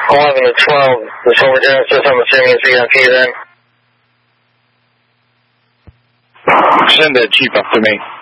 11 to 12, the Silver Genesis, I'm assuming it's EMP then. Send the Chief up to me.